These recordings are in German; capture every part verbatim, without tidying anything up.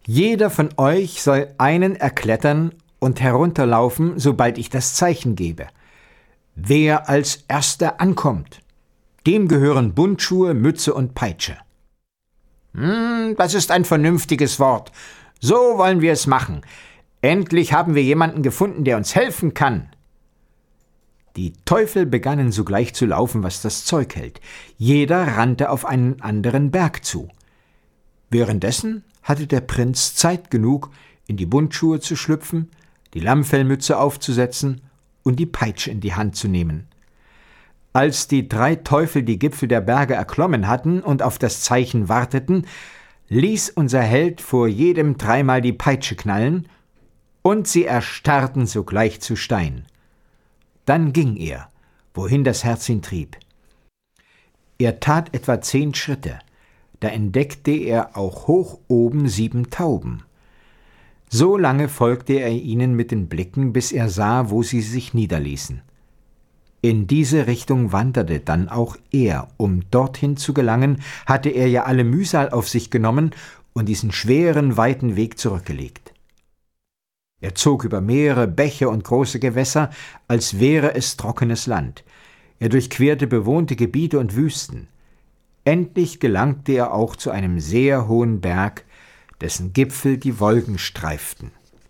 Jeder von euch soll einen erklettern und herunterlaufen, sobald ich das Zeichen gebe. Wer als Erster ankommt, dem gehören Bundschuhe, Mütze und Peitsche. Hm, das ist ein vernünftiges Wort. So wollen wir es machen. Endlich haben wir jemanden gefunden, der uns helfen kann. Die Teufel begannen sogleich zu laufen, was das Zeug hält. Jeder rannte auf einen anderen Berg zu. Währenddessen hatte der Prinz Zeit genug, in die Bundschuhe zu schlüpfen, die Lammfellmütze aufzusetzen und die Peitsche in die Hand zu nehmen. Als die drei Teufel die Gipfel der Berge erklommen hatten und auf das Zeichen warteten, ließ unser Held vor jedem dreimal die Peitsche knallen, und sie erstarrten sogleich zu Stein. Dann ging er, wohin das Herz ihn trieb. Er tat etwa zehn Schritte, da entdeckte er auch hoch oben sieben Tauben. So lange folgte er ihnen mit den Blicken, bis er sah, wo sie sich niederließen. In diese Richtung wanderte dann auch er. Um dorthin zu gelangen, hatte er ja alle Mühsal auf sich genommen und diesen schweren, weiten Weg zurückgelegt. Er zog über Meere, Bäche und große Gewässer, als wäre es trockenes Land. Er durchquerte bewohnte Gebiete und Wüsten. Endlich gelangte er auch zu einem sehr hohen Berg, dessen Gipfel die Wolken streiften.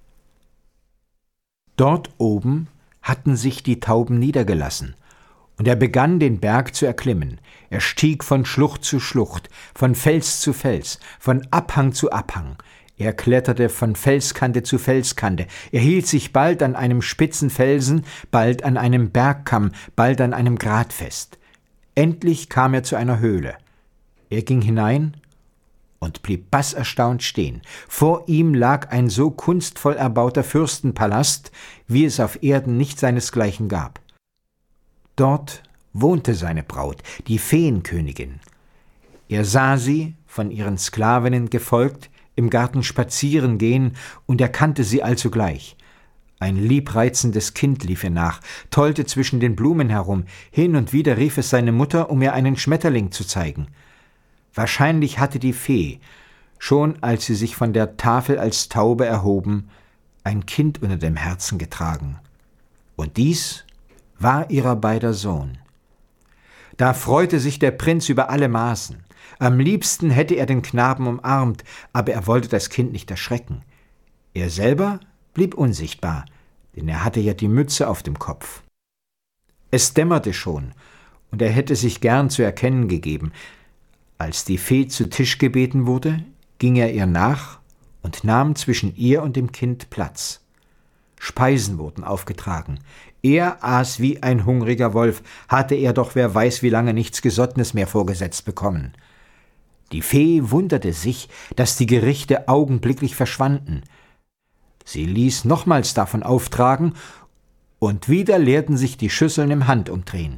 Dort oben hatten sich die Tauben niedergelassen, und er begann, den Berg zu erklimmen. Er stieg von Schlucht zu Schlucht, von Fels zu Fels, von Abhang zu Abhang. Er kletterte von Felskante zu Felskante. Er hielt sich bald an einem spitzen Felsen, bald an einem Bergkamm, bald an einem Grat fest. Endlich kam er zu einer Höhle. Er ging hinein und blieb basserstaunt stehen. Vor ihm lag ein so kunstvoll erbauter Fürstenpalast, wie es auf Erden nicht seinesgleichen gab. Dort wohnte seine Braut, die Feenkönigin. Er sah sie, von ihren Sklavinnen gefolgt, im Garten spazieren gehen und erkannte sie allzugleich. Ein liebreizendes Kind lief ihr nach, tollte zwischen den Blumen herum, hin und wieder rief es seine Mutter, um ihr einen Schmetterling zu zeigen. Wahrscheinlich hatte die Fee, schon als sie sich von der Tafel als Taube erhoben, ein Kind unter dem Herzen getragen. Und dies war ihrer beider Sohn. Da freute sich der Prinz über alle Maßen. Am liebsten hätte er den Knaben umarmt, aber er wollte das Kind nicht erschrecken. Er selber blieb unsichtbar, denn er hatte ja die Mütze auf dem Kopf. Es dämmerte schon, und er hätte sich gern zu erkennen gegeben. Als die Fee zu Tisch gebeten wurde, ging er ihr nach und nahm zwischen ihr und dem Kind Platz. Speisen wurden aufgetragen. Er aß wie ein hungriger Wolf, hatte er doch wer weiß wie lange nichts Gesottenes mehr vorgesetzt bekommen. Die Fee wunderte sich, dass die Gerichte augenblicklich verschwanden. Sie ließ nochmals davon auftragen, und wieder leerten sich die Schüsseln im Handumdrehen.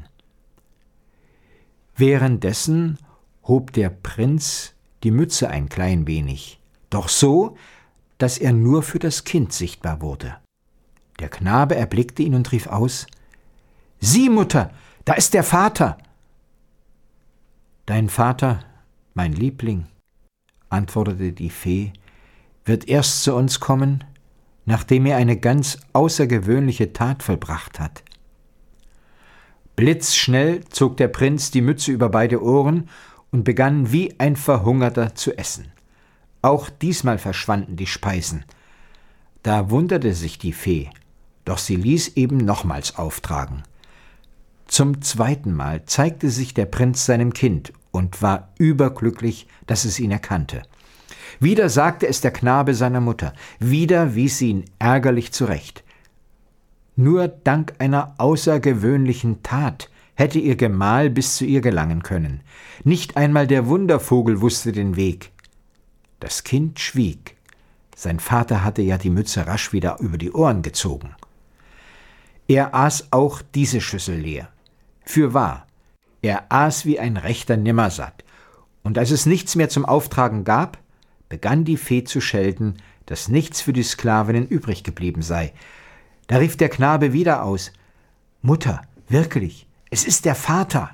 Währenddessen hob der Prinz die Mütze ein klein wenig, doch so, dass er nur für das Kind sichtbar wurde. Der Knabe erblickte ihn und rief aus: »Sieh, Mutter, da ist der Vater!« »Dein Vater, mein Liebling«, antwortete die Fee, »wird erst zu uns kommen, nachdem er eine ganz außergewöhnliche Tat vollbracht hat.« Blitzschnell zog der Prinz die Mütze über beide Ohren und begann wie ein Verhungerter zu essen. Auch diesmal verschwanden die Speisen. Da wunderte sich die Fee, doch sie ließ eben nochmals auftragen. Zum zweiten Mal zeigte sich der Prinz seinem Kind und war überglücklich, dass es ihn erkannte. Wieder sagte es der Knabe seiner Mutter, wieder wies sie ihn ärgerlich zurecht. Nur dank einer außergewöhnlichen Tat hätte ihr Gemahl bis zu ihr gelangen können. Nicht einmal der Wundervogel wusste den Weg. Das Kind schwieg. Sein Vater hatte ja die Mütze rasch wieder über die Ohren gezogen. Er aß auch diese Schüssel leer. Fürwahr, er aß wie ein rechter Nimmersatt. Und als es nichts mehr zum Auftragen gab, begann die Fee zu schelten, dass nichts für die Sklavinnen übrig geblieben sei. Da rief der Knabe wieder aus: »Mutter, wirklich, es ist der Vater!«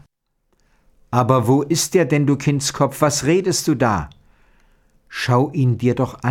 »Aber wo ist er denn, du Kindskopf, was redest du da?« »Schau ihn dir doch an«,